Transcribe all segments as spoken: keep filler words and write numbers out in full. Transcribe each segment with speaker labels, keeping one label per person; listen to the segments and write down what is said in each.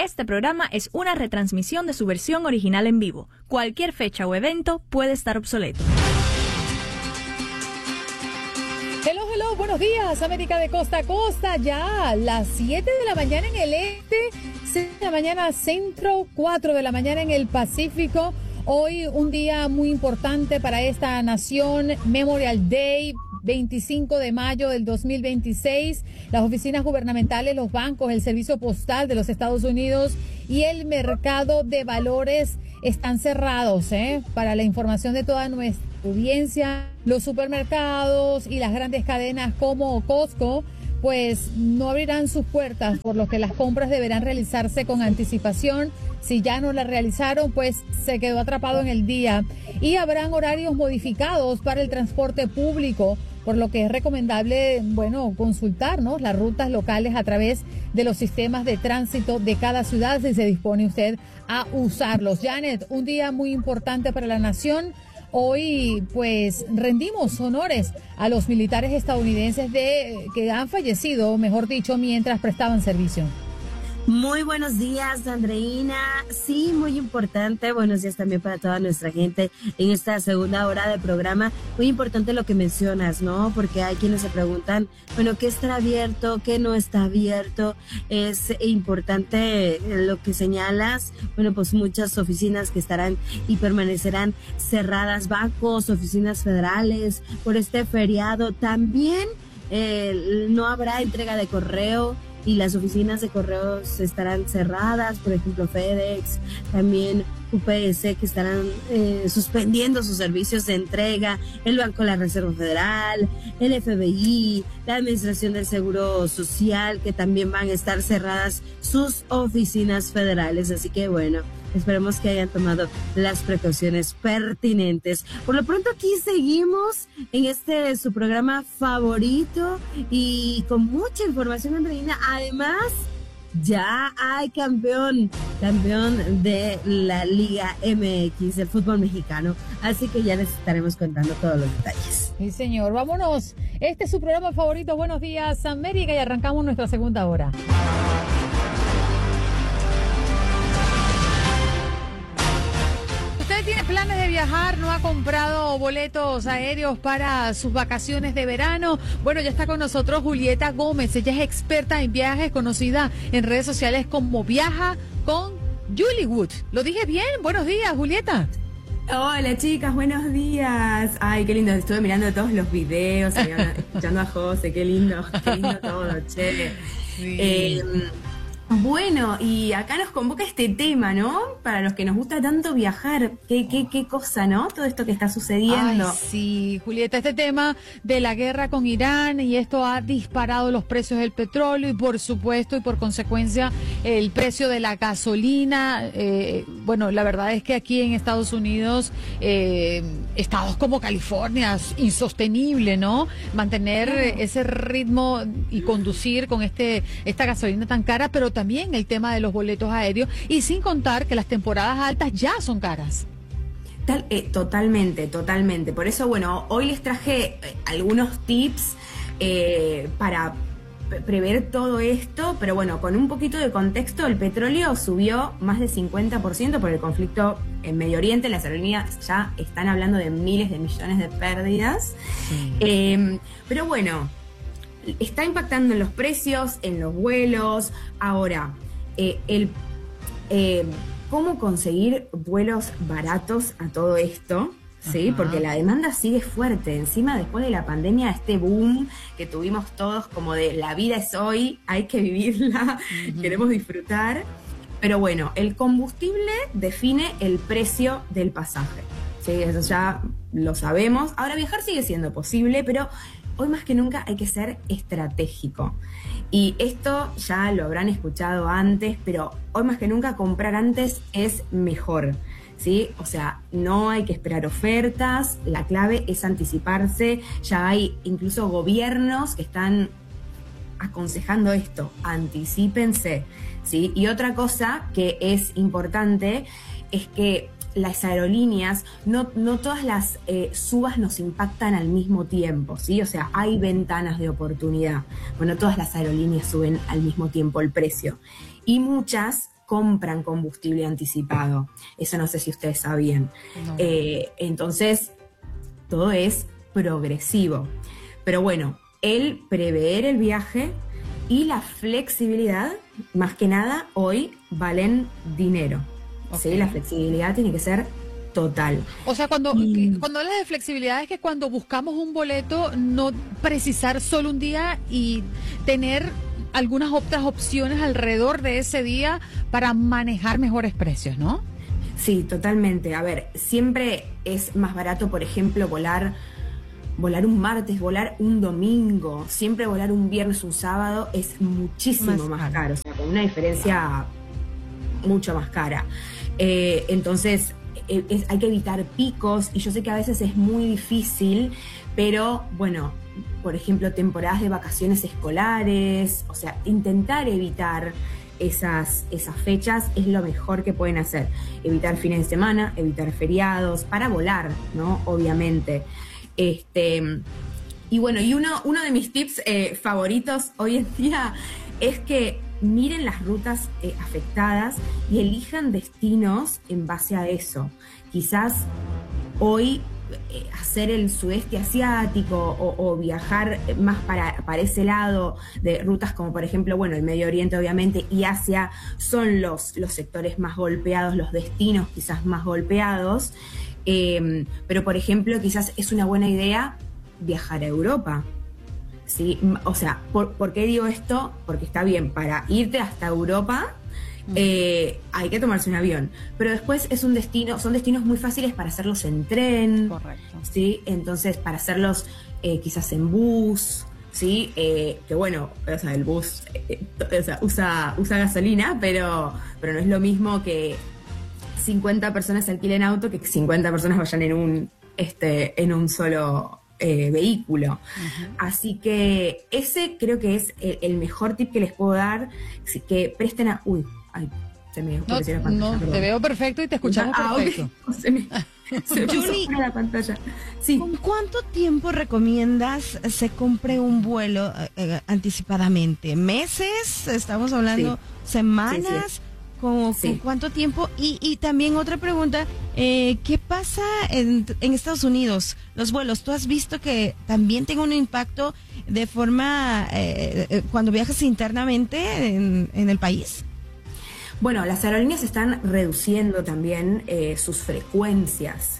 Speaker 1: Este programa es una retransmisión de su versión original en vivo. Cualquier fecha o evento puede estar obsoleto.
Speaker 2: Hello, hello, buenos días, América de costa a costa, ya las siete de la mañana en el este, seis de la mañana centro, cuatro de la mañana en el Pacífico. Hoy un día muy importante para esta nación, Memorial Day, veinticinco de mayo del dos mil veintiséis. Las oficinas gubernamentales, los bancos, el servicio postal de los Estados Unidos y el mercado de valores están cerrados, ¿eh? Para la información de toda nuestra audiencia, los supermercados y las grandes cadenas como Costco pues no abrirán sus puertas, por lo que las compras deberán realizarse con anticipación. Si ya no las realizaron, pues se quedó atrapado en el día. Y habrán horarios modificados para el transporte público, por lo que es recomendable, bueno, consultar, ¿no?, las rutas locales a través de los sistemas de tránsito de cada ciudad, si se dispone usted a usarlos. Janet, un día muy importante para la nación. Hoy, pues, rendimos honores a los militares estadounidenses de que han fallecido, mejor dicho, mientras prestaban servicio.
Speaker 3: Muy buenos días, Andreina. Sí, muy importante. Buenos días también para toda nuestra gente en esta segunda hora del programa. Muy importante lo que mencionas, ¿no? Porque hay quienes se preguntan, bueno, ¿qué estará abierto? ¿Qué no está abierto? Es importante lo que señalas. Bueno, pues muchas oficinas que estarán y permanecerán cerradas, bancos, oficinas federales por este feriado. También eh, no habrá entrega de correo y las oficinas de correos estarán cerradas, por ejemplo FedEx, también U P S, que estarán eh, suspendiendo sus servicios de entrega, el Banco de la Reserva Federal, el F B I, la Administración del Seguro Social, que también van a estar cerradas sus oficinas federales. Así que bueno, esperemos que hayan tomado las precauciones pertinentes. Por lo pronto aquí seguimos en este su programa favorito y con mucha información, Andreina. Además, ya hay campeón, campeón de la Liga M X, del fútbol mexicano. Así que ya les estaremos contando todos los detalles.
Speaker 2: Sí, señor. Vámonos. Este es su programa favorito. Buenos días, América, y arrancamos nuestra segunda hora. ¿Usted tiene planes de viajar? ¿No ha comprado boletos aéreos para sus vacaciones de verano? Bueno, ya está con nosotros Julieta Gómez. Ella es experta en viajes, conocida en redes sociales como Viaja con Julie. ¿Lo dije bien? Buenos días, Julieta.
Speaker 4: Hola chicas, buenos días. Ay, qué lindo, estuve mirando todos los videos, escuchando a José, qué lindo, qué lindo todo, che. Sí. Eh, Bueno, y acá nos convoca este tema, ¿no? Para los que nos gusta tanto viajar, qué, qué, qué cosa, ¿no? Todo esto que está sucediendo.
Speaker 2: Ay, sí, Julieta, este tema de la guerra con Irán, y esto ha disparado los precios del petróleo y por supuesto y por consecuencia el precio de la gasolina. Eh, bueno, la verdad es que aquí en Estados Unidos, eh, estados como California, es insostenible, ¿no? Mantener claro. ese ritmo y conducir con este esta gasolina tan cara, pero también También el tema de los boletos aéreos, y sin contar que las temporadas altas ya son caras.
Speaker 4: Tal, eh, totalmente, totalmente. Por eso, bueno, hoy les traje eh, algunos tips eh, para prever todo esto, pero bueno, con un poquito de contexto, el petróleo subió más de cincuenta por ciento por el conflicto en Medio Oriente. Las aerolíneas ya están hablando de miles de millones de pérdidas. Sí. Eh, pero bueno, está impactando en los precios, en los vuelos. Ahora, eh, el eh, cómo conseguir vuelos baratos a todo esto, ¿sí? Ajá. Porque la demanda sigue fuerte. Encima, después de la pandemia, este boom que tuvimos todos como de la vida es hoy, hay que vivirla, uh-huh. queremos disfrutar. Pero bueno, el combustible define el precio del pasaje, ¿sí? Eso ya lo sabemos. Ahora, viajar sigue siendo posible, pero hoy más que nunca hay que ser estratégico. Y esto ya lo habrán escuchado antes, pero hoy más que nunca comprar antes es mejor, ¿sí? O sea, no hay que esperar ofertas, la clave es anticiparse. Ya hay incluso gobiernos que están aconsejando esto, anticípense, ¿sí? Y otra cosa que es importante es que las aerolíneas, no, no todas las eh, subas nos impactan al mismo tiempo, ¿sí? O sea, hay ventanas de oportunidad. Bueno, todas las aerolíneas suben al mismo tiempo el precio. Y muchas compran combustible anticipado. Eso no sé si ustedes sabían. No. Eh, entonces, todo es progresivo. Pero bueno, el prever el viaje y la flexibilidad, más que nada, hoy valen dinero. Okay. ¿Sí? La flexibilidad tiene que ser total.
Speaker 2: O sea, cuando, y... cuando hablas de flexibilidad es que cuando buscamos un boleto, no precisar solo un día y tener algunas otras opciones alrededor de ese día para manejar mejores precios, ¿no?
Speaker 4: Sí, totalmente. A ver, siempre es más barato, por ejemplo, volar volar un martes, volar un domingo, siempre volar un viernes, un sábado es muchísimo más, más caro, o sea, con una diferencia mucho más cara. Eh, entonces, es, hay que evitar picos, y yo sé que a veces es muy difícil, pero bueno, por ejemplo, temporadas de vacaciones escolares, o sea, intentar evitar esas, esas fechas es lo mejor que pueden hacer. Evitar fines de semana, evitar feriados, para volar, ¿no? Obviamente. Este, y bueno, y uno, uno de mis tips eh, favoritos hoy en día es que miren las rutas eh, afectadas y elijan destinos en base a eso. Quizás hoy eh, hacer el sudeste asiático o, o viajar más para, para ese lado de rutas como por ejemplo, bueno, el Medio Oriente obviamente y Asia son los, los sectores más golpeados, los destinos quizás más golpeados. Eh, pero por ejemplo quizás es una buena idea viajar a Europa, ¿sí? O sea, ¿por, ¿por qué digo esto? Porque está bien, para irte hasta Europa eh, hay que tomarse un avión, pero después es un destino, son destinos muy fáciles para hacerlos en tren. Correcto. ¿Sí? Entonces para hacerlos eh, quizás en bus, ¿sí? Eh, que bueno, o sea, el bus eh, o sea, usa, usa gasolina, pero, pero no es lo mismo que cincuenta personas alquilen auto que cincuenta personas vayan en un, este, en un solo eh, vehículo. Uh-huh. Así que ese creo que es el, el mejor tip que les puedo dar, que presten a... Uy, ay, se me
Speaker 2: no, la pantalla. No, te veo perfecto y te escuchamos ah, perfecto.
Speaker 3: Okay. Se me, se me Julie, puso la pantalla. Sí. ¿Con cuánto tiempo recomiendas se compre un vuelo eh, anticipadamente? ¿Meses? ¿Estamos hablando sí. semanas? Sí, sí. ¿Con, sí. ¿Con cuánto tiempo? Y, y también otra pregunta, eh, ¿qué pasa en, en Estados Unidos? Los vuelos, ¿tú has visto que también tiene un impacto de forma, eh, cuando viajas internamente en, en el país?
Speaker 4: Bueno, las aerolíneas están reduciendo también eh, sus frecuencias,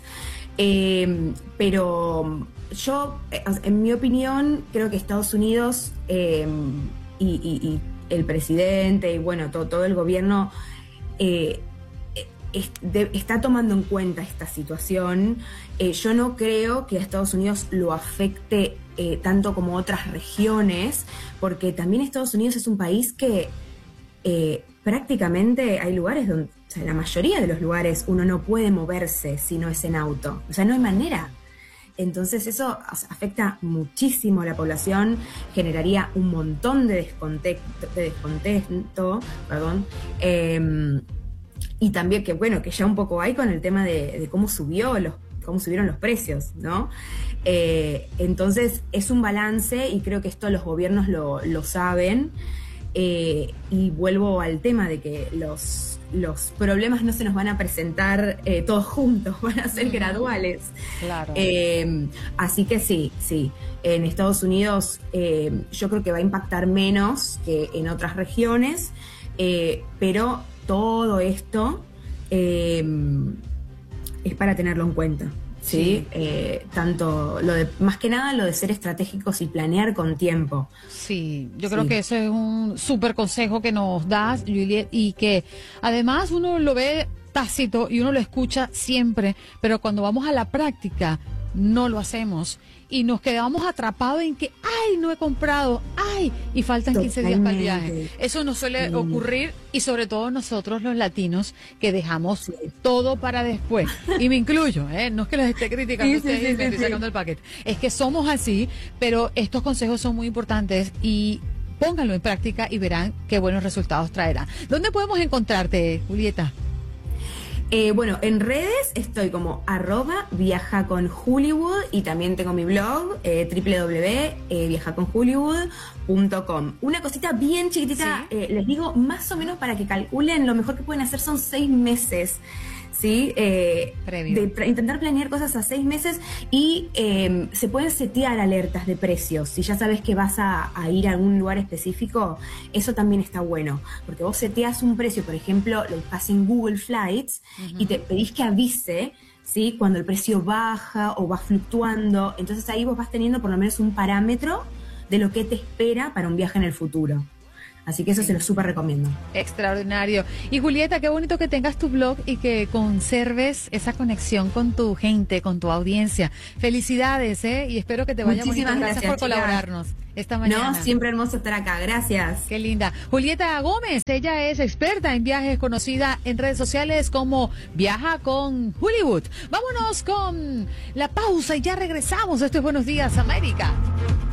Speaker 4: eh, pero yo, en mi opinión, creo que Estados Unidos eh, y, y, y el presidente y bueno, todo, todo el gobierno eh, es, de, está tomando en cuenta esta situación. Eh, yo no creo que a Estados Unidos lo afecte eh, tanto como otras regiones, porque también Estados Unidos es un país que eh, prácticamente hay lugares donde, o sea, la mayoría de los lugares uno no puede moverse si no es en auto, o sea, no hay manera. Entonces eso afecta muchísimo a la población, generaría un montón de descontento, de descontento perdón, eh, y también que bueno, que ya un poco hay con el tema de, de cómo subió los, cómo subieron los precios, ¿no? Eh, entonces es un balance y creo que esto los gobiernos lo, lo saben, eh, y vuelvo al tema de que los los problemas no se nos van a presentar eh, todos juntos, van a ser graduales.
Speaker 2: Claro.
Speaker 4: Eh, así que sí, sí. En Estados Unidos eh, yo creo que va a impactar menos que en otras regiones, eh, pero todo esto eh, es para tenerlo en cuenta. ¿Sí? Sí. Eh, tanto lo de, más que nada lo de ser estratégicos y planear con tiempo.
Speaker 2: Sí, yo sí. creo que eso es un súper consejo que nos das, Juliet, y que además uno lo ve tácito y uno lo escucha siempre, pero cuando vamos a la práctica no lo hacemos y nos quedamos atrapados en que, ay, no he comprado, ay, y faltan Totalmente. quince días para el viaje. Eso nos suele sí. ocurrir, y sobre todo nosotros los latinos que dejamos sí. todo para después. Y me incluyo, ¿eh? No es que los esté criticando, sí, sí, sí, me estoy sí. sacando el paquete. Es que somos así, pero estos consejos son muy importantes y pónganlo en práctica y verán qué buenos resultados traerá. ¿Dónde podemos encontrarte, Julieta?
Speaker 4: Eh, bueno, en redes estoy como arroba viaja con Hollywood y también tengo mi blog eh, doble u doble u doble u punto viaja con hollywood punto com. Una cosita bien chiquitita, ¿sí? eh, les digo más o menos para que calculen, lo mejor que pueden hacer son seis meses. ¿Sí? Eh, de pre- intentar planear cosas a seis meses y eh, se pueden setear alertas de precios. Si ya sabes que vas a, a ir a algún lugar específico, eso también está bueno. Porque vos seteas un precio, por ejemplo, lo buscas en Google Flights uh-huh. y te pedís que avise, ¿sí? Cuando el precio baja o va fluctuando. Entonces ahí vos vas teniendo por lo menos un parámetro de lo que te espera para un viaje en el futuro. Así que eso sí. Se lo súper recomiendo.
Speaker 2: Extraordinario. Y Julieta, qué bonito que tengas tu blog y que conserves esa conexión con tu gente, con tu audiencia. Felicidades, ¿eh? Y espero que te vaya bonito. Gracias, gracias por chicas. Colaborarnos esta mañana.
Speaker 4: No, siempre hermoso estar acá. Gracias.
Speaker 2: Qué linda. Julieta Gómez, ella es experta en viajes, conocida en redes sociales como Viaja con Hollywood. Vámonos con la pausa y ya regresamos. Esto es Buenos Días, América.